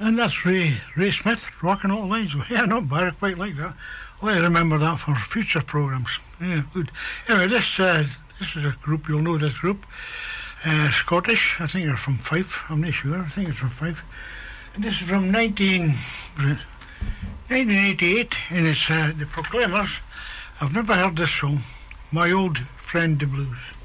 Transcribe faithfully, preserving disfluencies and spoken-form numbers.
And that's Ray Ray Smith, Rocking All Lines. Yeah, not bad, I quite like that. Well, I remember that for future programmes. Yeah, good. Anyway, this uh, this is a group, you'll know this group. Uh, Scottish, I think they're from Fife, I'm not sure, I think it's from Fife. And this is from nineteen, nineteen eighty-eight, and it's uh, the Proclaimers. I've never heard this song, My Old Friend the Blues.